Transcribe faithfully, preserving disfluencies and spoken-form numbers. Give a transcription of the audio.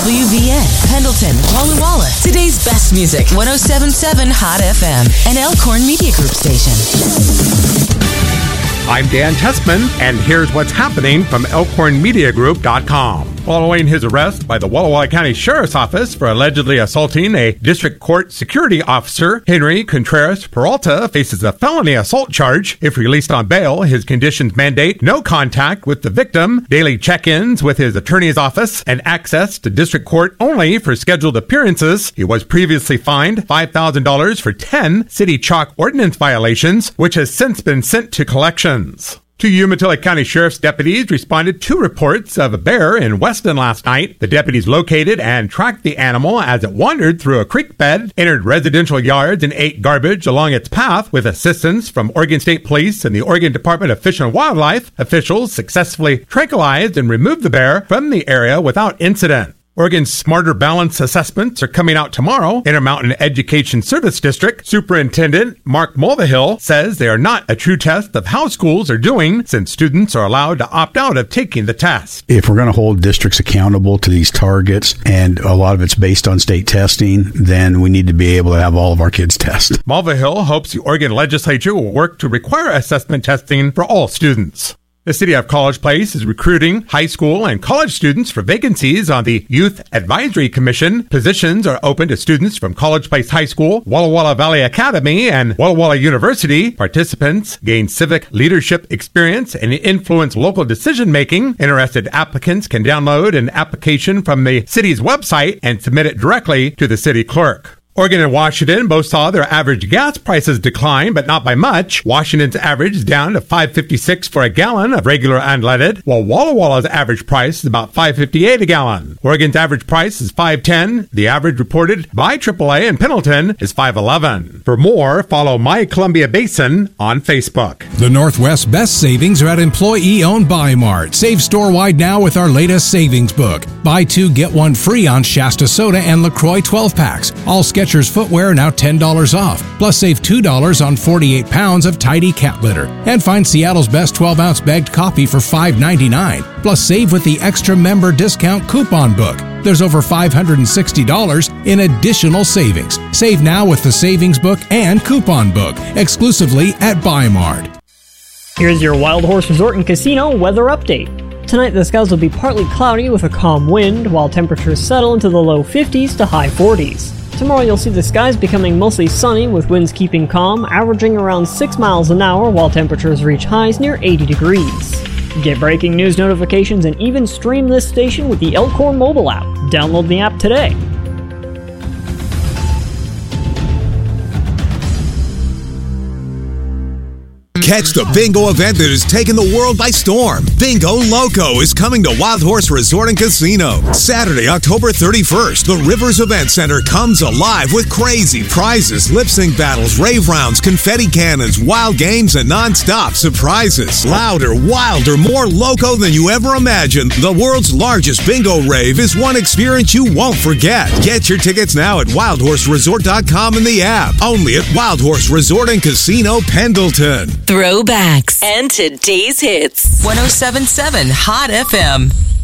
W V N, Pendleton, Walla Walla. Today's best music, one oh seven point seven Hot F M, an Elkhorn Media Group station. I'm Dan Tessman, and here's what's happening from Elkhorn Media Group dot com. Following his arrest by the Walla Walla County Sheriff's Office for allegedly assaulting a district court security officer, Henry Contreras Peralta faces a felony assault charge. If released on bail, his conditions mandate no contact with the victim, daily check-ins with his attorney's office, and access to district court only for scheduled appearances. He was previously fined five thousand dollars for ten city chalk ordinance violations, which has since been sent to collections. Two Umatilla County Sheriff's deputies responded to reports of a bear in Weston last night. The deputies located and tracked the animal as it wandered through a creek bed, entered residential yards, and ate garbage along its path. With assistance from Oregon State Police and the Oregon Department of Fish and Wildlife, officials successfully tranquilized and removed the bear from the area without incident. Oregon's Smarter Balance assessments are coming out tomorrow. Intermountain Education Service District Superintendent Mark Mulvihill says they are not a true test of how schools are doing, since students are allowed to opt out of taking the test. If we're going to hold districts accountable to these targets, and a lot of it's based on state testing, then we need to be able to have all of our kids test. Mulvihill hopes the Oregon legislature will work to require assessment testing for all students. The City of College Place is recruiting high school and college students for vacancies on the Youth Advisory Commission. Positions are open to students from College Place High School, Walla Walla Valley Academy, and Walla Walla University. Participants gain civic leadership experience and influence local decision-making. Interested applicants can download an application from the city's website and submit it directly to the city clerk. Oregon and Washington both saw their average gas prices decline, but not by much. Washington's average is down to five fifty-six for a gallon of regular unleaded, while Walla Walla's average price is about five fifty-eight a gallon. Oregon's average price is five ten. The average reported by triple A in Pendleton is five eleven. For more, follow My Columbia Basin on Facebook. The Northwest's best savings are at employee-owned Buy Mart. Save store-wide now with our latest savings book. Buy two, get one free on Shasta Soda and LaCroix twelve packs. All Skechers footwear now ten dollars off. Plus save two dollars on forty-eight pounds of Tidy cat litter. And find Seattle's best twelve ounce bagged coffee for five ninety-nine. Plus save with the extra member discount coupon book. There's over five hundred sixty dollars in additional savings. Save now with the savings book and coupon book, exclusively at Buy Mart. Here's your Wild Horse Resort and Casino weather update. Tonight the skies will be partly cloudy with a calm wind, while temperatures settle into the low fifties to high forties. Tomorrow you'll see the skies becoming mostly sunny with winds keeping calm, averaging around six miles an hour while temperatures reach highs near eighty degrees. Get breaking news notifications and even stream this station with the Elkhorn mobile app. Download the app today. Catch the bingo event that is taking the world by storm. Bingo Loco is coming to Wild Horse Resort and Casino. Saturday, October thirty-first, the Rivers Event Center comes alive with crazy prizes, lip sync battles, rave rounds, confetti cannons, wild games, and non-stop surprises. Louder, wilder, more loco than you ever imagined. The world's largest bingo rave is one experience you won't forget. Get your tickets now at wild horse resort dot com in the app. Only at Wild Horse Resort and Casino, Pendleton. Throwbacks and today's hits. one oh seven point seven Hot F M.